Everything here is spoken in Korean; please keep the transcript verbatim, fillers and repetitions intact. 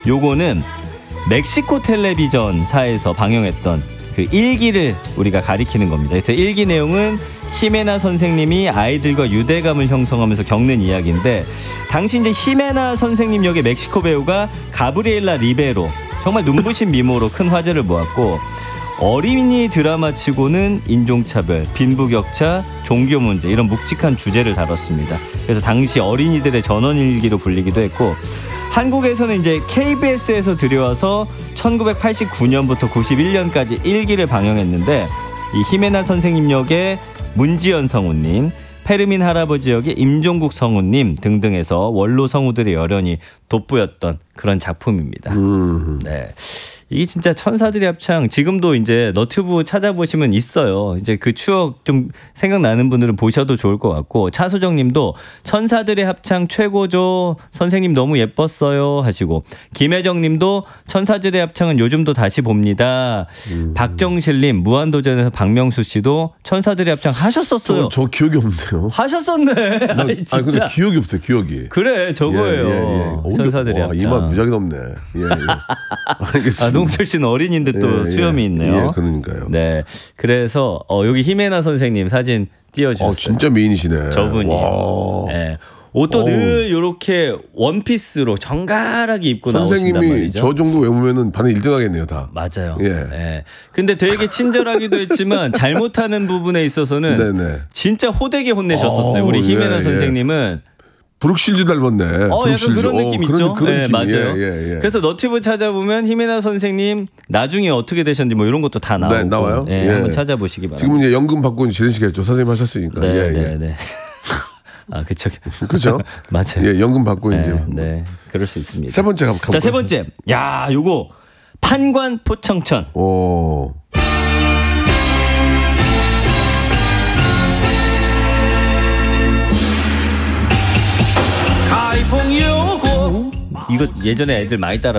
요거는 멕시코 텔레비전사에서 방영했던 그 일기를 우리가 가리키는 겁니다. 그래서 일기 내용은 히메나 선생님이 아이들과 유대감을 형성하면서 겪는 이야기인데, 당시 이제 히메나 선생님 역의 멕시코 배우가 가브리엘라 리베로, 정말 눈부신 미모로 큰 화제를 모았고, 어린이 드라마치고는 인종차별, 빈부격차, 종교 문제 이런 묵직한 주제를 다뤘습니다. 그래서 당시 어린이들의 전원일기로 불리기도 했고, 한국에서는 이제 케이비에스에서 들여와서 천구백팔십구 년부터 구십일 년까지 일기를 방영했는데, 이 히메나 선생님 역의 문지연 성우님, 페르민 할아버지 역의 임종국 성우님 등등해서 원로 성우들의 열연이 돋보였던 그런 작품입니다. 음. 네. 이게 진짜 천사들의 합창, 지금도 이제 너튜브 찾아보시면 있어요. 이제 그 추억 좀 생각나는 분들은 보셔도 좋을 것 같고, 차수정 님도 천사들의 합창 최고죠. 선생님 너무 예뻤어요 하시고, 김혜정 님도 천사들의 합창은 요즘도 다시 봅니다. 음. 박정실 님, 무한도전에서 박명수 씨도 천사들의 합창 하셨었어요. 저, 저 기억이 없네요. 하셨었네. 나, 아니, 진짜. 아니, 근데 기억이 없어요, 기억이. 그래, 저거예요. 예, 예, 예. 천사들의 와, 합창. 이만 무지하게 높네. 예, 예. 알겠습니다. 아, 농철 씨는 어린인데 또 예, 수염이 예, 있네요. 예, 그러니까요. 네, 그래서 어, 여기 히메나 선생님 사진 띄워주셨어요. 어, 진짜 미인이시네. 저분이. 네. 옷도 어우. 늘 이렇게 원피스로 정갈하게 입고 나오신단 말이죠. 선생님이 저 정도 외모면은 반응 일 등 하겠네요, 다. 맞아요. 예. 네. 근데 되게 친절하기도 했지만 잘못하는 부분에 있어서는 네네. 진짜 호되게 혼내셨었어요. 어, 우리 히메나 예, 예. 선생님은. 브룩실즈 닮았네. 어, 브룩실즈. 약간 그런 느낌 어, 있죠. 그런, 그런 네, 느낌. 맞아요. 예, 예, 예. 그래서 너튜브 찾아보면 히메나 선생님 나중에 어떻게 되셨는지 뭐 이런 것도 다 나오고. 네, 나와요. 네, 예. 한번 찾아보시기 바랍니다. 지금은 이제 연금 받고 지내시겠죠. 선생님 하셨으니까. 네, 예, 네, 예. 네. 아, 그쵸. 그죠? 맞아요. 예, 연금 받고 네, 이제. 네, 그럴 수 있습니다. 세 번째 가볼까요? 자, 세 번째. 야, 요거 판관 포청천. 오. 이거 예전에 애들 많이 따라